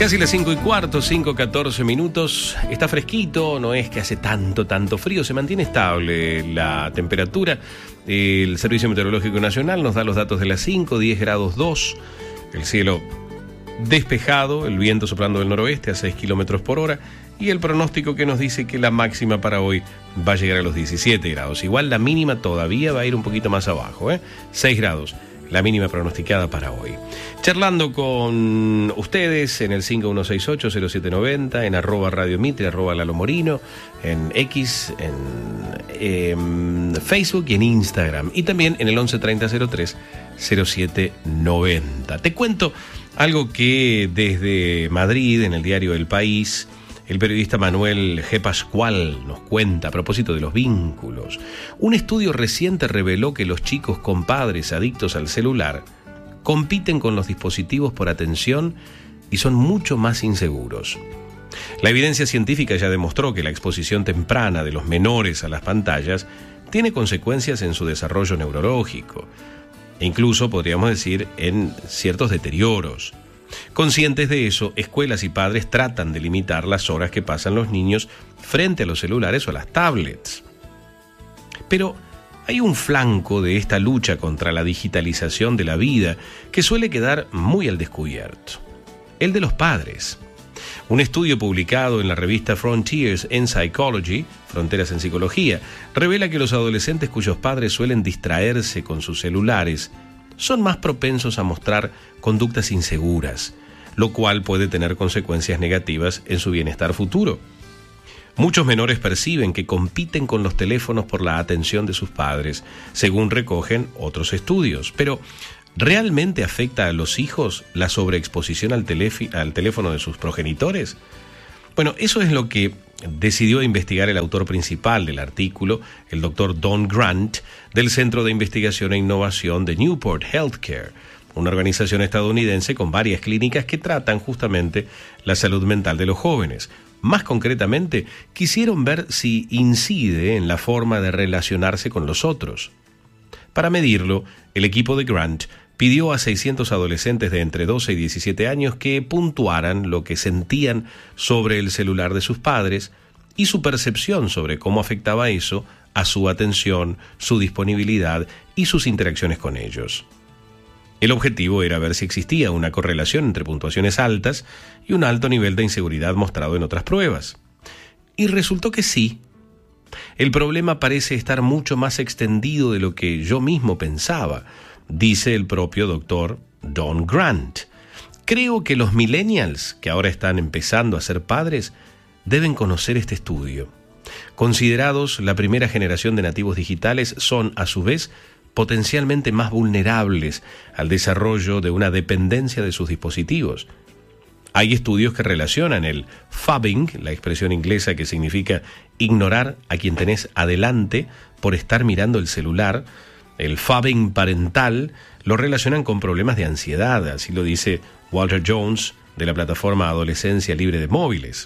Casi las 5:15, 5:14 minutos. Está fresquito, no es que hace tanto frío, se mantiene estable la temperatura. El Servicio Meteorológico Nacional nos da los datos de las 5, 10 grados 2, el cielo despejado, el viento soplando del noroeste a 6 kilómetros por hora y el pronóstico que nos dice que la máxima para hoy va a llegar a los 17 grados. Igual la mínima todavía va a ir un poquito más abajo, 6 grados. La mínima pronosticada para hoy. Charlando con ustedes en el 5168-0790, en @Radio Mitre, @Lalo Morino, en X, en Facebook y en Instagram. Y también en el 113003-0790. Te cuento algo que desde Madrid, en el diario El País, el periodista Manuel G. Pascual nos cuenta a propósito de los vínculos. Un estudio reciente reveló que los chicos con padres adictos al celular compiten con los dispositivos por atención y son mucho más inseguros. La evidencia científica ya demostró que la exposición temprana de los menores a las pantallas tiene consecuencias en su desarrollo neurológico e incluso, podríamos decir, en ciertos deterioros. Conscientes de eso, escuelas y padres tratan de limitar las horas que pasan los niños frente a los celulares o a las tablets. Pero hay un flanco de esta lucha contra la digitalización de la vida que suele quedar muy al descubierto: el de los padres. Un estudio publicado en la revista Frontiers in Psychology, Fronteras en Psicología, revela que los adolescentes cuyos padres suelen distraerse con sus celulares son más propensos a mostrar conductas inseguras, lo cual puede tener consecuencias negativas en su bienestar futuro. Muchos menores perciben que compiten con los teléfonos por la atención de sus padres, según recogen otros estudios. Pero, ¿realmente afecta a los hijos la sobreexposición al teléfono de sus progenitores? Bueno, eso es lo que decidió investigar el autor principal del artículo, el doctor Don Grant, del Centro de Investigación e Innovación de Newport Healthcare, una organización estadounidense con varias clínicas que tratan justamente la salud mental de los jóvenes. Más concretamente, quisieron ver si incide en la forma de relacionarse con los otros. Para medirlo, el equipo de Grant pidió a 600 adolescentes de entre 12 y 17 años que puntuaran lo que sentían sobre el celular de sus padres y su percepción sobre cómo afectaba eso a su atención, su disponibilidad y sus interacciones con ellos. El objetivo era ver si existía una correlación entre puntuaciones altas y un alto nivel de inseguridad mostrado en otras pruebas. Y resultó que sí. El problema parece estar mucho más extendido de lo que yo mismo pensaba, dice el propio doctor Don Grant. Creo que los millennials, que ahora están empezando a ser padres, deben conocer este estudio. Considerados la primera generación de nativos digitales, son, a su vez, potencialmente más vulnerables al desarrollo de una dependencia de sus dispositivos. Hay estudios que relacionan el phubbing, la expresión inglesa que significa ignorar a quien tenés adelante por estar mirando el celular. El phubbing parental lo relacionan con problemas de ansiedad, así lo dice Walter Jones de la plataforma Adolescencia Libre de Móviles.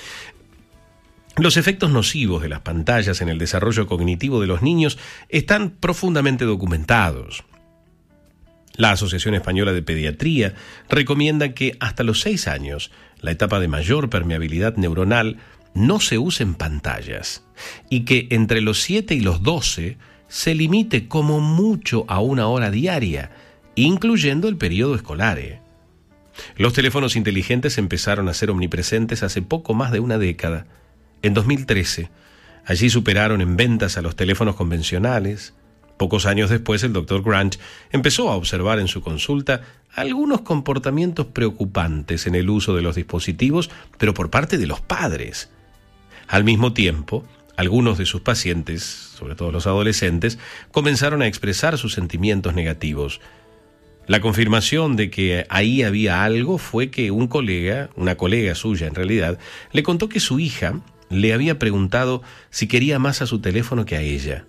Los efectos nocivos de las pantallas en el desarrollo cognitivo de los niños están profundamente documentados. La Asociación Española de Pediatría recomienda que hasta los 6 años, la etapa de mayor permeabilidad neuronal, no se usen pantallas y que entre los 7 y los 12 se limite como mucho a 1 hora diaria, incluyendo el periodo escolar. Los teléfonos inteligentes empezaron a ser omnipresentes hace poco más de una década. En 2013, allí superaron en ventas a los teléfonos convencionales. Pocos años después, el Dr. Grant empezó a observar en su consulta algunos comportamientos preocupantes en el uso de los dispositivos, pero por parte de los padres. Al mismo tiempo, algunos de sus pacientes, sobre todo los adolescentes, comenzaron a expresar sus sentimientos negativos. La confirmación de que ahí había algo fue que una colega suya en realidad, le contó que su hija le había preguntado si quería más a su teléfono que a ella.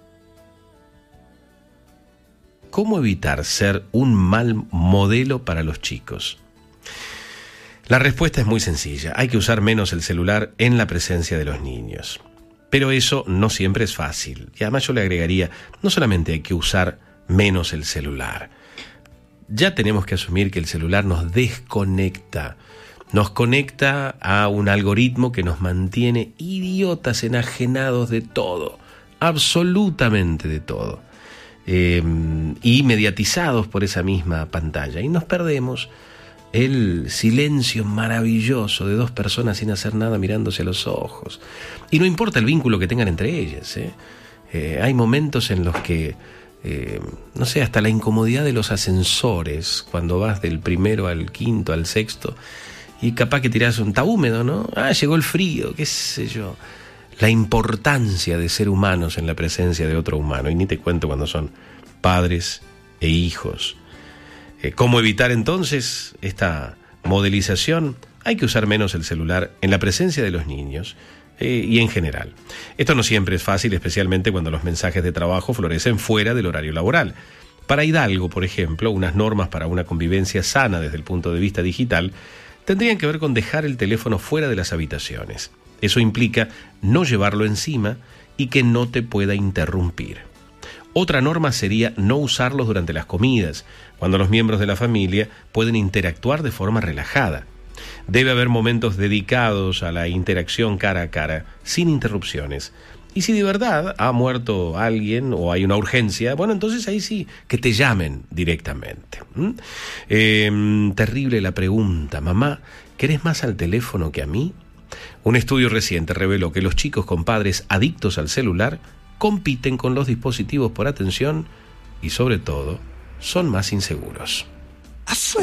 ¿Cómo evitar ser un mal modelo para los chicos? La respuesta es muy sencilla. Hay que usar menos el celular en la presencia de los niños. Pero eso no siempre es fácil. Y además yo le agregaría, no solamente hay que usar menos el celular. Ya tenemos que asumir que el celular nos desconecta. nos conecta a un algoritmo que nos mantiene idiotas, enajenados de todo, absolutamente de todo, y mediatizados por esa misma pantalla. Y nos perdemos el silencio maravilloso de dos personas sin hacer nada mirándose a los ojos. Y no importa el vínculo que tengan entre ellas, hay momentos en los que, no sé, hasta la incomodidad de los ascensores, cuando vas del primero al quinto, al sexto, y capaz que tirás un está húmedo, ¿no? Llegó el frío, qué sé yo. La importancia de ser humanos en la presencia de otro humano, y ni te cuento cuando son padres e hijos. ¿Cómo evitar entonces esta modelización? Hay que usar menos el celular en la presencia de los niños y en general. Esto no siempre es fácil, especialmente cuando los mensajes de trabajo florecen fuera del horario laboral. Para Hidalgo, por ejemplo, unas normas para una convivencia sana desde el punto de vista digital tendrían que ver con dejar el teléfono fuera de las habitaciones. Eso implica no llevarlo encima y que no te pueda interrumpir. Otra norma sería no usarlos durante las comidas, cuando los miembros de la familia pueden interactuar de forma relajada. Debe haber momentos dedicados a la interacción cara a cara, sin interrupciones. Y si de verdad ha muerto alguien o hay una urgencia, bueno, entonces ahí sí, que te llamen directamente. Terrible la pregunta, mamá, ¿querés más al teléfono que a mí? Un estudio reciente reveló que los chicos con padres adictos al celular compiten con los dispositivos por atención y, sobre todo, son más inseguros.